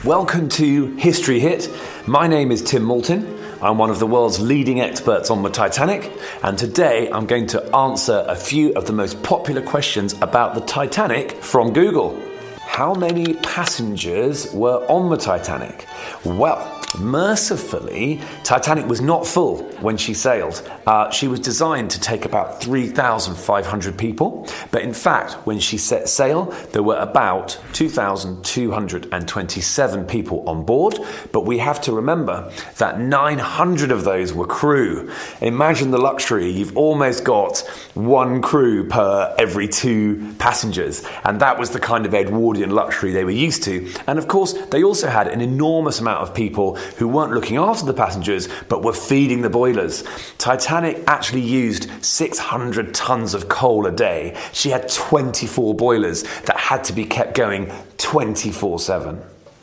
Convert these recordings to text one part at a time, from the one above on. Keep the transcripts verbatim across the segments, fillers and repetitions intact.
Welcome to History Hit. My name is Tim Moulton. I'm one of the world's leading experts on the Titanic, and today I'm going to answer a few of the most popular questions about the Titanic from Google. How many passengers were on the Titanic? Well, mercifully, Titanic was not full when she sailed. Uh, she was designed to take about three thousand five hundred people, but in fact, when she set sail, there were about two thousand two hundred twenty-seven people on board, but we have to remember that nine hundred of those were crew. Imagine the luxury, you've almost got one crew per every two passengers, and that was the kind of Edwardian luxury they were used to. And of course, they also had an enormous amount of people who weren't looking after the passengers, but were feeding the boilers. Titanic actually used six hundred tons of coal a day. She had twenty-four boilers that had to be kept going twenty-four seven.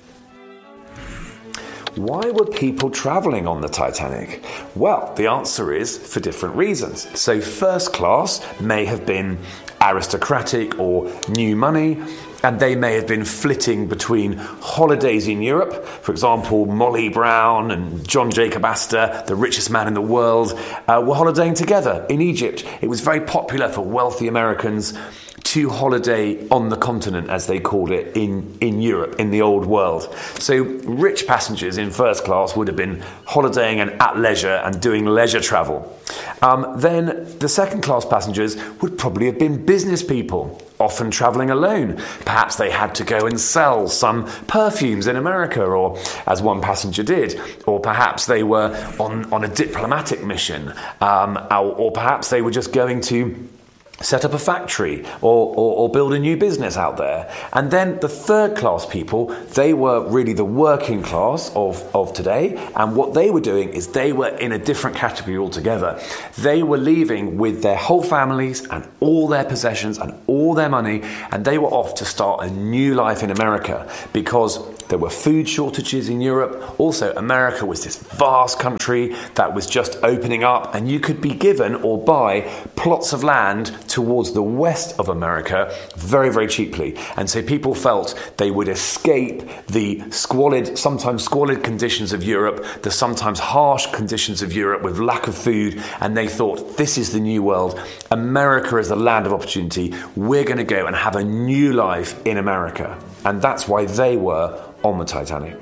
Why were people travelling on the Titanic? Well, the answer is for different reasons. So first class may have been aristocratic or new money, and they may have been flitting between holidays in Europe. For example, Molly Brown and John Jacob Astor, the richest man in the world, uh, were holidaying together in Egypt. It was very popular for wealthy Americans to holiday on the continent, as they called it, in, in Europe, in the old world. So rich passengers in first class would have been holidaying and at leisure and doing leisure travel. Um, then the second class passengers would probably have been business people, often travelling alone. Perhaps they had to go and sell some perfumes in America, or as one passenger did, or perhaps they were on, on a diplomatic mission, um, or, or perhaps they were just going to set up a factory or, or, or build a new business out there. And then the third class people, they were really the working class of, of today. And what they were doing is they were in a different category altogether. They were leaving with their whole families and all their possessions and all their money, and they were off to start a new life in America, because there were food shortages in Europe. Also, America was this vast country that was just opening up, and you could be given or buy plots of land towards the west of America very, very cheaply. And so people felt they would escape the squalid, sometimes squalid conditions of Europe, the sometimes harsh conditions of Europe with lack of food, and they thought, this is the new world. America is the land of opportunity. We're going to go and have a new life in America. And that's why they were on the Titanic.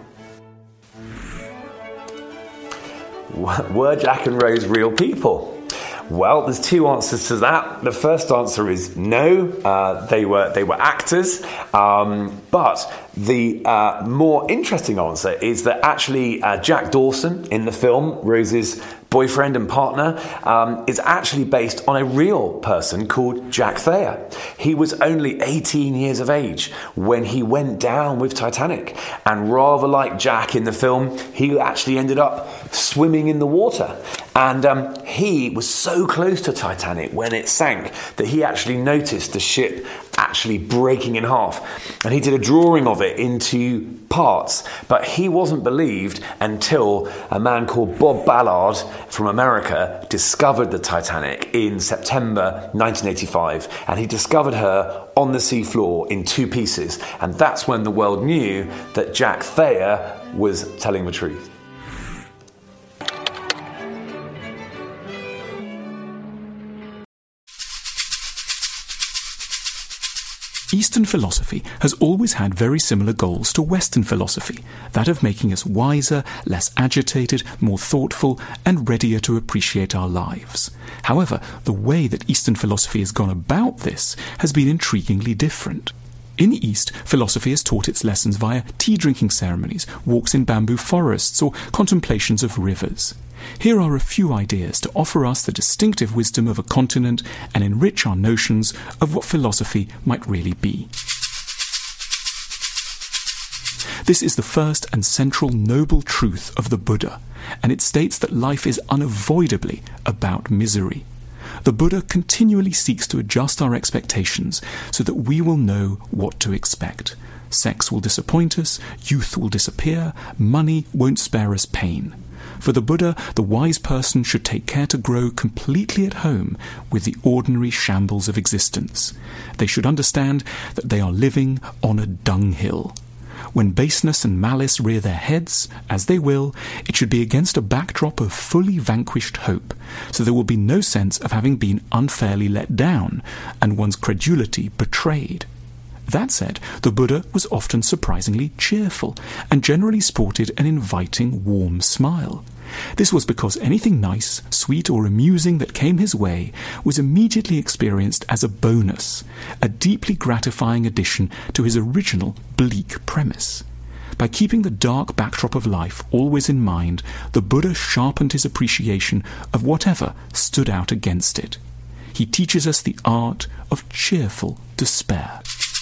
Were Jack and Rose real people? Well, there's two answers to that. The first answer is no. Uh, they were they were actors, um, but the uh, more interesting answer is that actually uh, Jack Dawson in the film, Rose's boyfriend and partner, um, is actually based on a real person called Jack Thayer. He was only eighteen years of age when he went down with Titanic, and rather like Jack in the film, he actually ended up swimming in the water. And um, he was so close to Titanic when it sank that he actually noticed the ship actually breaking in half. And he did a drawing of it into parts. But he wasn't believed until a man called Bob Ballard from America discovered the Titanic in September nineteen eighty-five. And he discovered her on the seafloor in two pieces. And that's when the world knew that Jack Thayer was telling the truth. Eastern philosophy has always had very similar goals to Western philosophy, that of making us wiser, less agitated, more thoughtful, and readier to appreciate our lives. However, the way that Eastern philosophy has gone about this has been intriguingly different. In the East, philosophy has taught its lessons via tea-drinking ceremonies, walks in bamboo forests, or contemplations of rivers. Here are a few ideas to offer us the distinctive wisdom of a continent and enrich our notions of what philosophy might really be. This is the first and central noble truth of the Buddha, and it states that life is unavoidably about misery. The Buddha continually seeks to adjust our expectations so that we will know what to expect. Sex will disappoint us, youth will disappear, money won't spare us pain. For the Buddha, the wise person should take care to grow completely at home with the ordinary shambles of existence. They should understand that they are living on a dunghill. when baseness and malice rear their heads, as they will, it should be against a backdrop of fully vanquished hope, so there will be no sense of having been unfairly let down and one's credulity betrayed. That said, the Buddha was often surprisingly cheerful and generally sported an inviting, warm smile. This was because anything nice, sweet, or amusing that came his way was immediately experienced as a bonus, a deeply gratifying addition to his original bleak premise. By keeping the dark backdrop of life always in mind, the Buddha sharpened his appreciation of whatever stood out against it. He teaches us the art of cheerful despair.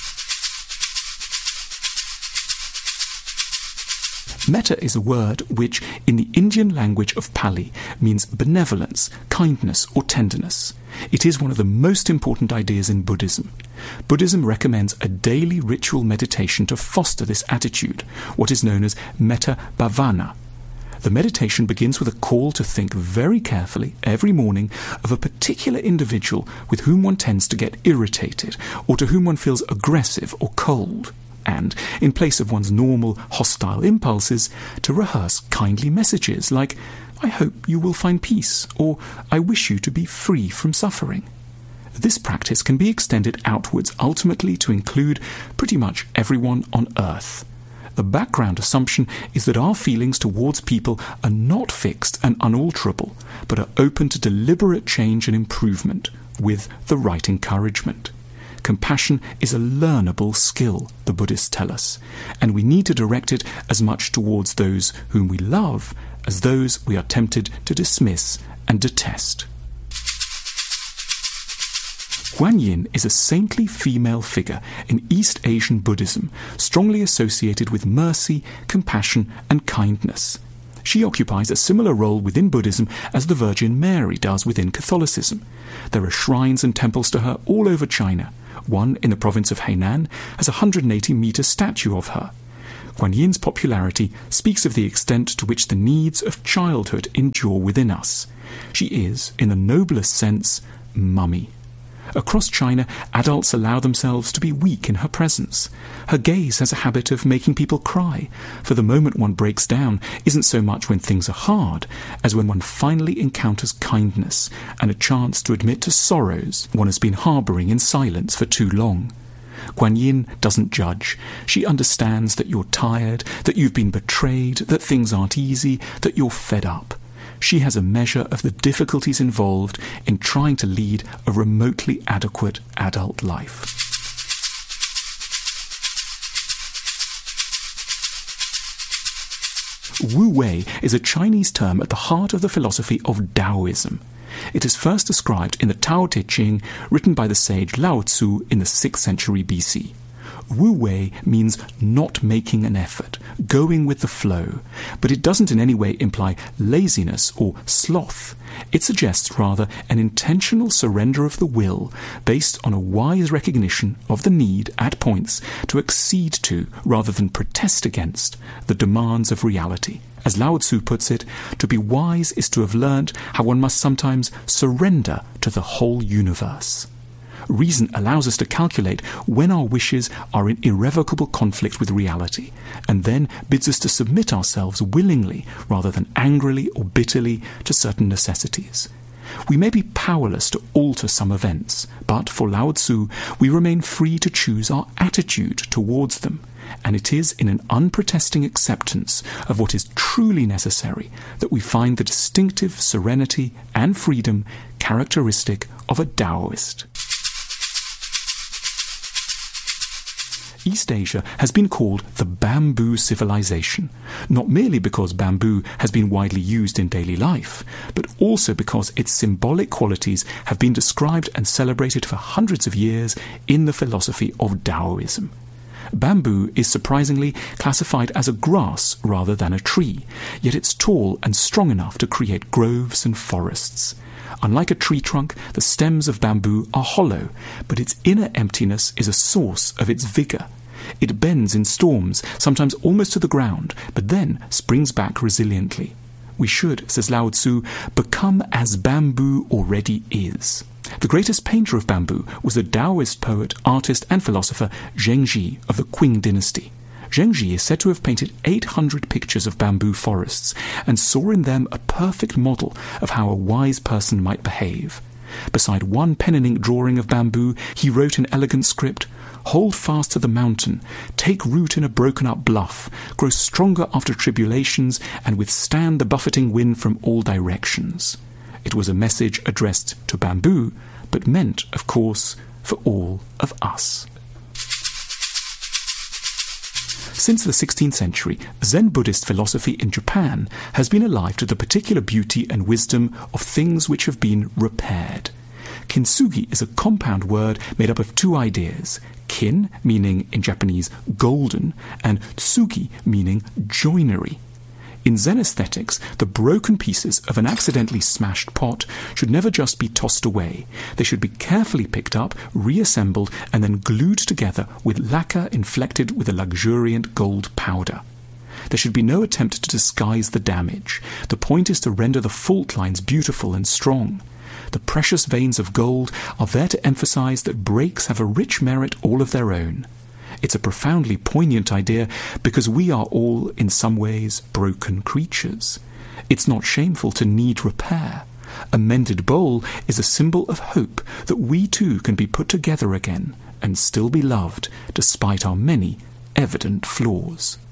Metta is a word which, in the Indian language of Pali, means benevolence, kindness, or tenderness. It is one of the most important ideas in Buddhism. Buddhism recommends a daily ritual meditation to foster this attitude, what is known as metta bhavana. The meditation begins with a call to think very carefully every morning of a particular individual with whom one tends to get irritated or to whom one feels aggressive or cold. And, in place of one's normal hostile impulses, to rehearse kindly messages like, "I hope you will find peace," or "I wish you to be free from suffering." This practice can be extended outwards ultimately to include pretty much everyone on earth. The background assumption is that our feelings towards people are not fixed and unalterable, but are open to deliberate change and improvement, with the right encouragement. Compassion is a learnable skill, the Buddhists tell us, and we need to direct it as much towards those whom we love as those we are tempted to dismiss and detest. Guanyin is a saintly female figure in East Asian Buddhism, strongly associated with mercy, compassion, and kindness. She occupies a similar role within Buddhism as the Virgin Mary does within Catholicism. There are shrines and temples to her all over China. One in the province of Hainan has a one hundred eighty metre statue of her. Guanyin's popularity speaks of the extent to which the needs of childhood endure within us. She is, in the noblest sense, mummy. Across China, adults allow themselves to be weak in her presence. Her gaze has a habit of making people cry, for the moment one breaks down isn't so much when things are hard, as when one finally encounters kindness and a chance to admit to sorrows one has been harbouring in silence for too long. Guanyin doesn't judge. She understands that you're tired, that you've been betrayed, that things aren't easy, that you're fed up. She has a measure of the difficulties involved in trying to lead a remotely adequate adult life. Wu Wei is a Chinese term at the heart of the philosophy of Taoism. It is first described in the Tao Te Ching, written by the sage Lao Tzu in the sixth century B C. Wu Wei means not making an effort, going with the flow, but it doesn't in any way imply laziness or sloth. It suggests rather an intentional surrender of the will based on a wise recognition of the need, at points, to accede to, rather than protest against, the demands of reality. As Lao Tzu puts it, to be wise is to have learnt how one must sometimes surrender to the whole universe. Reason allows us to calculate when our wishes are in irrevocable conflict with reality, and then bids us to submit ourselves willingly rather than angrily or bitterly to certain necessities. We may be powerless to alter some events, but for Lao Tzu, we remain free to choose our attitude towards them, and it is in an unprotesting acceptance of what is truly necessary that we find the distinctive serenity and freedom characteristic of a Taoist. East Asia has been called the bamboo civilization, not merely because bamboo has been widely used in daily life, but also because its symbolic qualities have been described and celebrated for hundreds of years in the philosophy of Taoism. Bamboo is surprisingly classified as a grass rather than a tree, yet it's tall and strong enough to create groves and forests. Unlike a tree trunk, the stems of bamboo are hollow, but its inner emptiness is a source of its vigour. It bends in storms, sometimes almost to the ground, but then springs back resiliently. We should, says Lao Tzu, become as bamboo already is. The greatest painter of bamboo was the Taoist poet, artist and philosopher Zheng Zhi of the Qing dynasty. Zhengzhi is said to have painted eight hundred pictures of bamboo forests and saw in them a perfect model of how a wise person might behave. Beside one pen and ink drawing of bamboo, he wrote in elegant script, "Hold fast to the mountain, take root in a broken-up bluff, grow stronger after tribulations, and withstand the buffeting wind from all directions." It was a message addressed to bamboo, but meant, of course, for all of us. Since the sixteenth century, Zen Buddhist philosophy in Japan has been alive to the particular beauty and wisdom of things which have been repaired. Kintsugi is a compound word made up of two ideas, kin, meaning in Japanese golden, and tsugi, meaning joinery. In Zen aesthetics, the broken pieces of an accidentally smashed pot should never just be tossed away. They should be carefully picked up, reassembled, and then glued together with lacquer inflected with a luxuriant gold powder. There should be no attempt to disguise the damage. The point is to render the fault lines beautiful and strong. The precious veins of gold are there to emphasize that breaks have a rich merit all of their own. It's a profoundly poignant idea because we are all, in some ways, broken creatures. It's not shameful to need repair. A mended bowl is a symbol of hope that we too can be put together again and still be loved despite our many evident flaws.